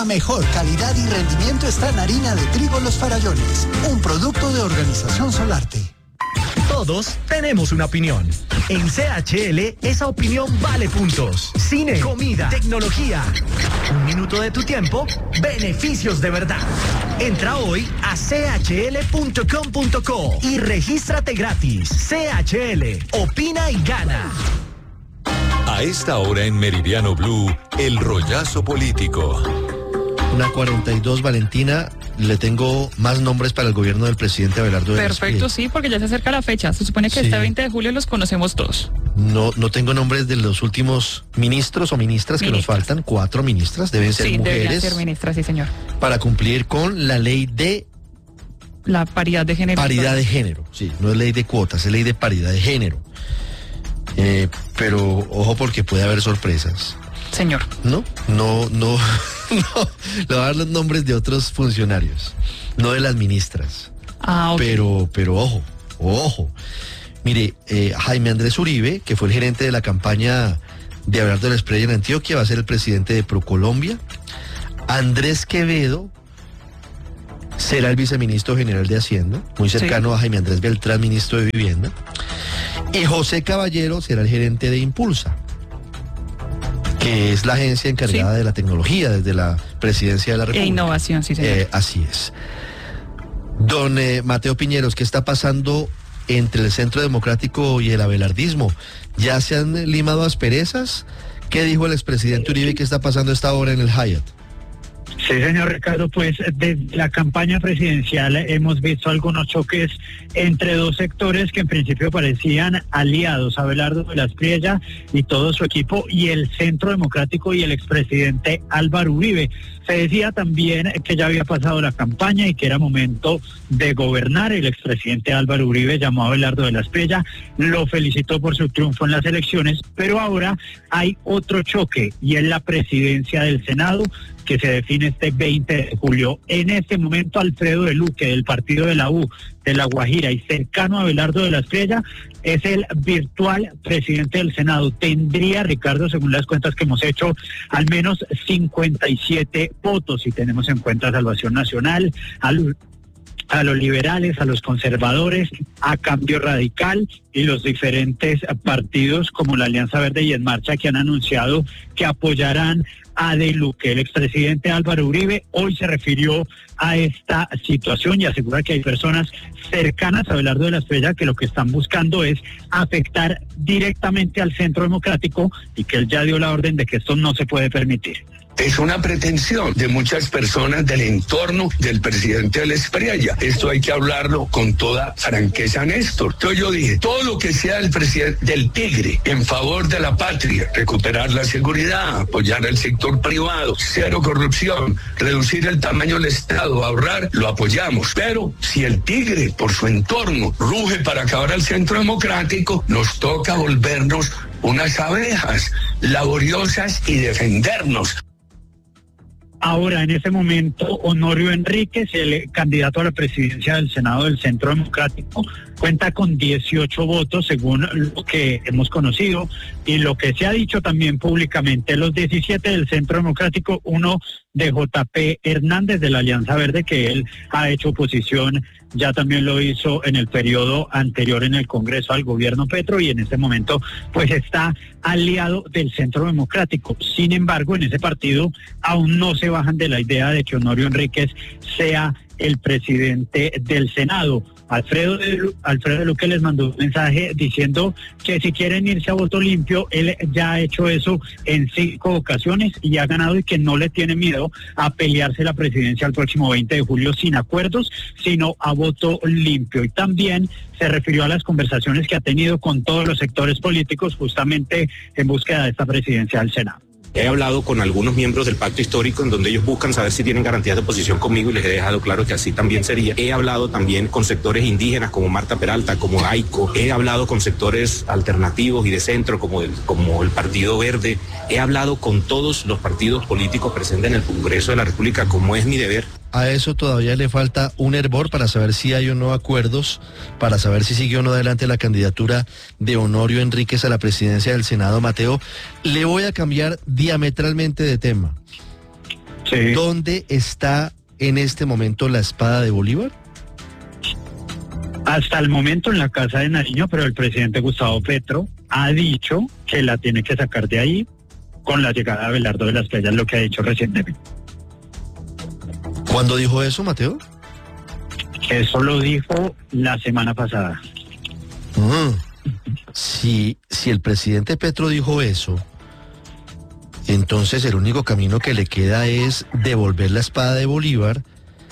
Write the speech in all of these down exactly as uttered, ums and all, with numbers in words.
La mejor calidad y rendimiento está en harina de trigo Los Farallones, un producto de Organización Solarte. Todos tenemos una opinión. En C H L, esa opinión vale puntos. Cine, comida, tecnología. Un minuto de tu tiempo, beneficios de verdad. Entra hoy a c h l punto com punto co y regístrate gratis. C H L, opina y gana. A esta hora en Meridiano Blue, el rollazo político. Una cuarenta y dos, Valentina. Le tengo más nombres para el gobierno del presidente Abelardo de Perfecto, sí, porque ya se acerca la fecha. Se supone que sí. Este veinte de julio los conocemos todos. No, no tengo nombres de los últimos ministros o ministras que ministras. Nos faltan. Cuatro ministras, deben ser sí, mujeres. Sí, deberían ser ministras, sí, señor. Para cumplir con la ley de... La paridad de género. Paridad de género, sí. No es ley de cuotas, es ley de paridad de género. Eh, pero ojo porque puede haber sorpresas. Señor. No, no, no, no. Le voy a dar los nombres de otros funcionarios, no de las ministras. Ah, ok. Pero, pero ojo, ojo. Mire, eh, Jaime Andrés Uribe, que fue el gerente de la campaña de Abelardo de la Espriella en Antioquia, va a ser el presidente de ProColombia. Andrés Quevedo será el viceministro general de Hacienda, muy cercano sí. a Jaime Andrés Beltrán, ministro de Vivienda. Y José Caballero será el gerente de Impulsa, que es la agencia encargada sí. de la tecnología desde la presidencia de la República. E innovación, sí, señor. Eh, así es. Don eh, Mateo Piñeros, ¿qué está pasando entre el Centro Democrático y el abelardismo? ¿Ya se han limado asperezas? ¿Qué dijo el expresidente Uribe que está pasando esta hora en el Hyatt? Sí, señor Ricardo, pues desde la campaña presidencial hemos visto algunos choques entre dos sectores que en principio parecían aliados, Abelardo de la Espriella y todo su equipo, y el Centro Democrático y el expresidente Álvaro Uribe. Se decía también que ya había pasado la campaña y que era momento de gobernar. El expresidente Álvaro Uribe llamó a Abelardo de la Espriella, lo felicitó por su triunfo en las elecciones, pero ahora hay otro choque y es la presidencia del Senado, que se define este veinte de julio. En este momento, Alfredo de Luque, del partido de la U, de La Guajira y cercano a Abelardo de la Espriella, es el virtual presidente del Senado. Tendría, Ricardo, según las cuentas que hemos hecho, al menos cincuenta y siete votos, si tenemos en cuenta a Salvación Nacional, al a los liberales, a los conservadores, a Cambio Radical y los diferentes partidos como la Alianza Verde y En Marcha, que han anunciado que apoyarán a De Luque. El expresidente Álvaro Uribe hoy se refirió a esta situación y asegura que hay personas cercanas a Abelardo de la Espriella que lo que están buscando es afectar directamente al Centro Democrático y que él ya dio la orden de que esto no se puede permitir. Es una pretensión de muchas personas del entorno del presidente de la Espriella. Esto hay que hablarlo con toda franqueza, Néstor. Entonces yo dije, todo lo que sea del presidente del Tigre en favor de la patria, recuperar la seguridad, apoyar al sector privado, cero corrupción, reducir el tamaño del Estado, ahorrar, lo apoyamos. Pero si el Tigre, por su entorno, ruge para acabar al Centro Democrático, nos toca volvernos unas abejas laboriosas y defendernos. Ahora, en ese momento, Honorio Enríquez, el candidato a la presidencia del Senado del Centro Democrático, cuenta con dieciocho votos, según lo que hemos conocido y lo que se ha dicho también públicamente. Los diecisiete del Centro Democrático, uno de J P Hernández de la Alianza Verde, que él ha hecho oposición, ya también lo hizo en el periodo anterior en el Congreso al gobierno Petro y en este momento pues está aliado del Centro Democrático. Sin embargo, en ese partido aún no se bajan de la idea de que Honorio Enríquez sea el presidente del Senado. Alfredo de, Alfredo de Luque les mandó un mensaje diciendo que si quieren irse a voto limpio, él ya ha hecho eso en cinco ocasiones y ha ganado y que no le tiene miedo a pelearse la presidencia el próximo veinte de julio sin acuerdos, sino a voto limpio. Y también se refirió a las conversaciones que ha tenido con todos los sectores políticos justamente en búsqueda de esta presidencia del Senado. He hablado con algunos miembros del pacto histórico en donde ellos buscan saber si tienen garantías de oposición conmigo y les he dejado claro que así también sería. He hablado también con sectores indígenas como Marta Peralta, como AICO. He hablado con sectores alternativos y de centro como el, como el Partido Verde. He hablado con todos los partidos políticos presentes en el Congreso de la República, como es mi deber. A eso todavía le falta un hervor para saber si hay o no acuerdos, para saber si sigue o no adelante la candidatura de Honorio Enríquez a la presidencia del Senado. Mateo, le voy a cambiar diametralmente de tema. Sí. ¿Dónde está en este momento la espada de Bolívar? Hasta el momento en la Casa de Nariño, pero el presidente Gustavo Petro ha dicho que la tiene que sacar de ahí con la llegada de Abelardo de las Playas, lo que ha dicho recientemente. ¿Cuándo dijo eso, Mateo? Eso lo dijo la semana pasada. Ah, si, si el presidente Petro dijo eso, entonces el único camino que le queda es devolver la espada de Bolívar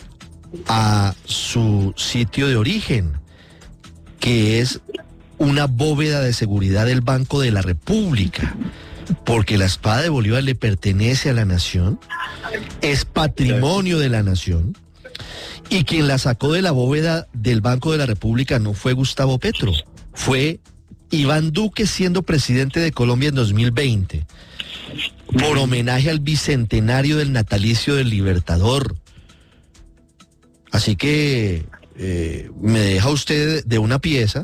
a su sitio de origen, que es una bóveda de seguridad del Banco de la República, porque la espada de Bolívar le pertenece a la nación, es patrimonio de la nación, y quien la sacó de la bóveda del Banco de la República no fue Gustavo Petro, fue Iván Duque, siendo presidente de Colombia en dos mil veinte, por homenaje al bicentenario del natalicio del Libertador. Así que eh, me deja usted de una pieza,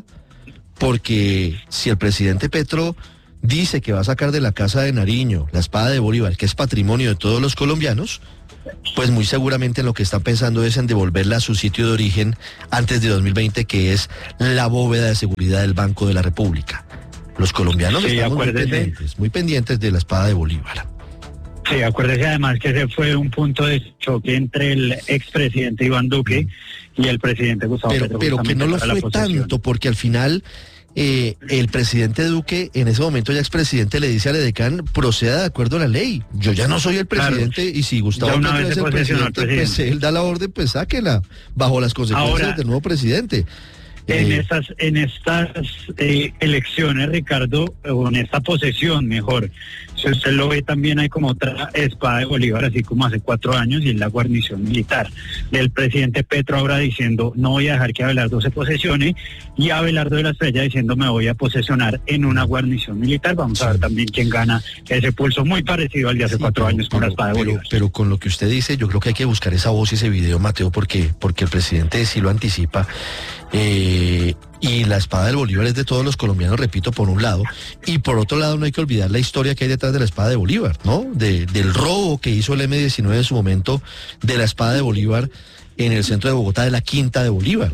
porque si el presidente Petro dice que va a sacar de la Casa de Nariño la espada de Bolívar, que es patrimonio de todos los colombianos, pues muy seguramente lo que está pensando es en devolverla a su sitio de origen antes de dos mil veinte, que es la bóveda de seguridad del Banco de la República. Los colombianos Sí, estamos muy acuérdese. pendientes, muy pendientes de la espada de Bolívar. Sí, acuérdese además que ese fue un punto de choque entre el expresidente Iván Duque y el presidente Gustavo Pero, Petro. pero que no lo justamente para la fue posesión. tanto, porque al final eh, el presidente Duque, en ese momento ya expresidente, le dice al edecán: proceda de acuerdo a la ley. Yo ya no soy el presidente, Claro. y si Gustavo Ya una Petro vez es se el posesionó al presidente, pues presidente. él da la orden, pues sáquela, bajo las consecuencias Ahora, del nuevo presidente. En Eh, estas, en estas eh, elecciones, Ricardo, o en esta posesión, mejor, si usted lo ve, también hay como otra espada de Bolívar, así como hace cuatro años, y es la guarnición militar del presidente Petro, ahora diciendo: no voy a dejar que Abelardo se posesione, y Abelardo de la Estrella diciendo: me voy a posesionar en una guarnición militar. Vamos a ver también quién gana ese pulso, muy parecido al de hace sí, cuatro pero- años con la pero- espada de pero- Bolívar. Pero con lo que usted dice, yo creo que hay que buscar esa voz y ese video, Mateo, porque, porque el presidente sí lo anticipa. Eh, y la espada del Bolívar es de todos los colombianos, repito, por un lado, y por otro lado no hay que olvidar la historia que hay detrás de la espada de Bolívar, ¿no? De, del robo que hizo el eme diecinueve en su momento de la espada de Bolívar en el centro de Bogotá, de la Quinta de Bolívar,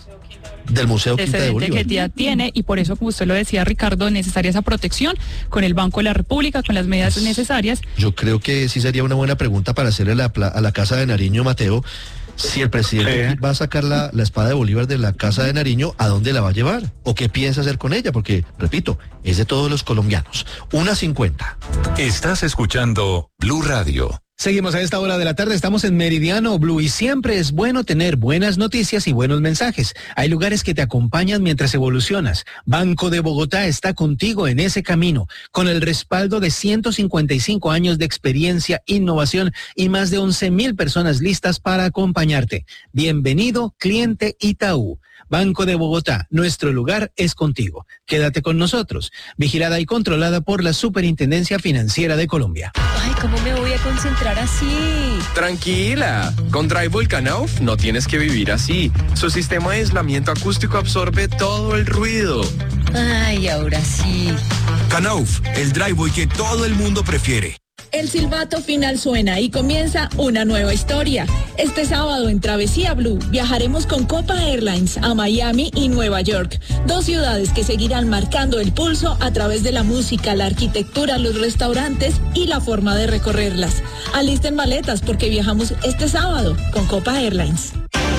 del Museo Quinta de Excedente Bolívar. que ya tiene, y por eso, como usted lo decía, Ricardo, necesaria esa protección con el Banco de la República, con las medidas necesarias. Yo creo que sí sería una buena pregunta para hacerle a la, pla- a la Casa de Nariño, Mateo, si el presidente Sí. va a sacar la, la espada de Bolívar de la Casa de Nariño, ¿a dónde la va a llevar? ¿O qué piensa hacer con ella? Porque, repito, es de todos los colombianos. Una cincuenta. Estás escuchando Blue Radio. Seguimos a esta hora de la tarde, estamos en Meridiano Blue y siempre es bueno tener buenas noticias y buenos mensajes. Hay lugares que te acompañan mientras evolucionas. Banco de Bogotá está contigo en ese camino, con el respaldo de ciento cincuenta y cinco años de experiencia, innovación y más de once mil personas listas para acompañarte. Bienvenido, cliente Itaú. Banco de Bogotá, nuestro lugar es contigo. Quédate con nosotros. Vigilada y controlada por la Superintendencia Financiera de Colombia. Ay, ¿cómo me voy a concentrar así? Tranquila, con Drywall Knauf no tienes que vivir así. Su sistema de aislamiento acústico absorbe todo el ruido. Ay, ahora sí. Knauf, el driveway que todo el mundo prefiere. El silbato final suena y comienza una nueva historia. Este sábado en Travesía Blue viajaremos con Copa Airlines a Miami y Nueva York, dos ciudades que seguirán marcando el pulso a través de la música, la arquitectura, los restaurantes y la forma de recorrerlas. Alisten maletas porque viajamos este sábado con Copa Airlines.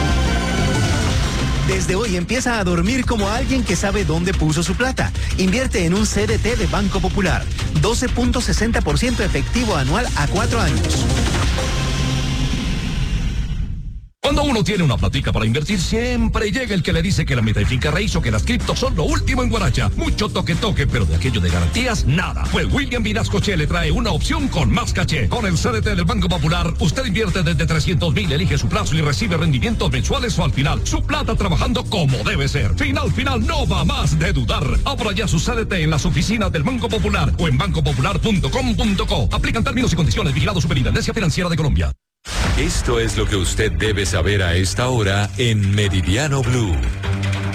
Desde hoy empieza a dormir como alguien que sabe dónde puso su plata. Invierte en un C D T de Banco Popular. doce punto sesenta por ciento efectivo anual a cuatro años. Cuando uno tiene una platica para invertir, siempre llega el que le dice que la meta y finca raíz o que las criptos son lo último en Guaracha. Mucho toque toque, pero de aquello de garantías, nada. Pues William Vinascoche le trae una opción con más caché. Con el C D T del Banco Popular, usted invierte desde trescientos mil, elige su plazo y recibe rendimientos mensuales o al final. Su plata trabajando como debe ser. Final, final, no va más de dudar. Abra ya su C D T en las oficinas del Banco Popular o en banco popular punto com punto co. Aplican términos y condiciones. Vigilado Superintendencia Financiera de Colombia. Esto es lo que usted debe saber a esta hora en Meridiano Blue.